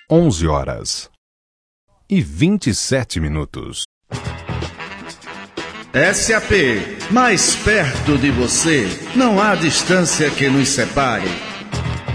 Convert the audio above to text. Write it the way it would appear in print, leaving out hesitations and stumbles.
11h27. SAP, mais perto de você, não há distância que nos separe.